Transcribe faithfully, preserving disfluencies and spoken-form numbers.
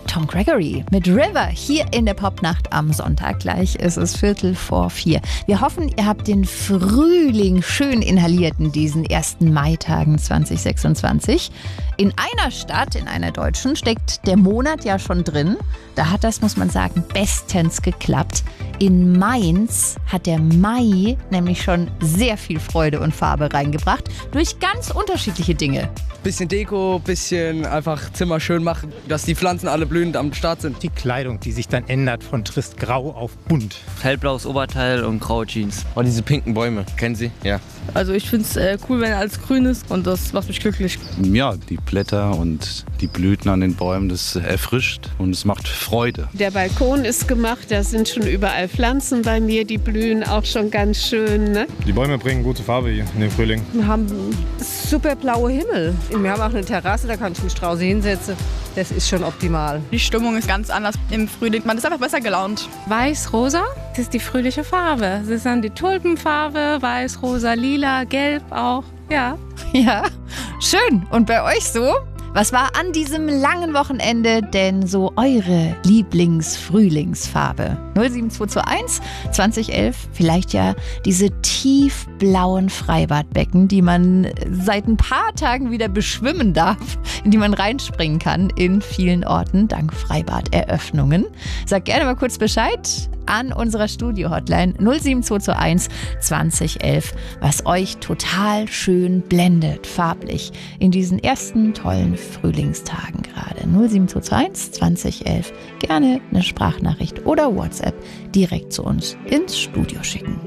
Tom Gregory mit River hier in der Popnacht am Sonntag. Gleich ist es Viertel vor vier. Wir hoffen, ihr habt den Frühling schön inhaliert in diesen ersten Maitagen zwanzig sechsundzwanzig. In einer Stadt, in einer deutschen, steckt der Monat ja schon drin. Da hat das, muss man sagen, bestens geklappt. In Mainz hat der Mai nämlich schon sehr viel Freude und Farbe reingebracht durch ganz unterschiedliche Dinge. Bisschen Deko, bisschen einfach Zimmer schön machen, dass die Pflanzen alle blühend am Start sind. Die Kleidung, die sich dann ändert von trist grau auf bunt. Hellblaues Oberteil und graue Jeans. Oh, diese pinken Bäume, kennen Sie? Ja. Also ich finde es äh, cool, wenn alles grün ist und das macht mich glücklich. Ja, die Blätter und die Blüten an den Bäumen, das erfrischt und es macht Freude. Der Balkon ist gemacht, da sind schon überall Pflanzen bei mir, die blühen auch schon ganz schön. Ne? Die Bäume bringen gute Farbe hier in den Frühling. Wir haben super blaue Himmel. Wir haben auch eine Terrasse, da kann ich mich draußen hinsetzen. Das ist schon optimal. Die Stimmung ist ganz anders im Frühling. Man ist einfach besser gelaunt. Weiß-rosa, das ist die fröhliche Farbe. Das ist dann die Tulpenfarbe, weiß, rosa, lila, gelb auch. Ja. Ja, schön. Und bei euch so? Was war an diesem langen Wochenende denn so eure Lieblings-Frühlingsfarbe? null sieben zwei zwei eins zwanzig elf, vielleicht ja diese tiefblauen Freibadbecken, die man seit ein paar Tagen wieder beschwimmen darf, in die man reinspringen kann in vielen Orten dank Freibaderöffnungen. Sagt gerne mal kurz Bescheid an unserer Studio-Hotline null sieben zwei zwei eins zwanzig elf, was euch total schön blendet, farblich, in diesen ersten tollen Frühlingstagen gerade. null sieben zwei zwei eins zwanzig elf, gerne eine Sprachnachricht oder WhatsApp direkt zu uns ins Studio schicken.